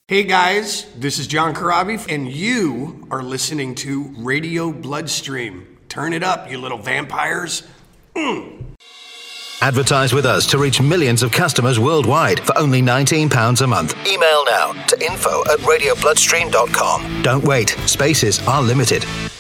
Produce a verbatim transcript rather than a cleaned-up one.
Hey guys, this is John Corabi, and you are listening to Radio Bloodstream. Turn it up, you little vampires. Mm. Advertise with us to reach millions of customers worldwide for only nineteen pounds a month. Email now to info at radio bloodstream dot com. Don't wait, spaces are limited.